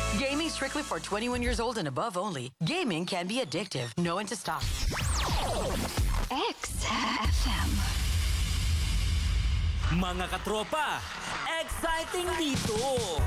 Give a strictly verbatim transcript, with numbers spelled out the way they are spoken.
Gaming strictly for twenty-one years old and above only. Gaming can be addictive. Know when to stop. X F M. Mga katropa, exciting dito!